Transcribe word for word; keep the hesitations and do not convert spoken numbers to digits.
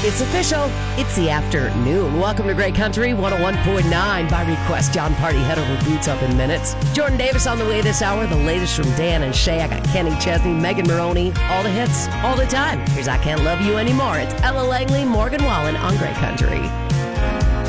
It's official. It's the afternoon. Welcome to Great Country one oh one point nine. By request, John Party head over Boots Up in minutes. Jordan Davis on the way this hour. The latest from Dan and Shay. I got Kenny Chesney, Megan Maroney. All the hits, all the time. Here's I Can't Love You Anymore. It's Ella Langley, Morgan Wallen on Great Country.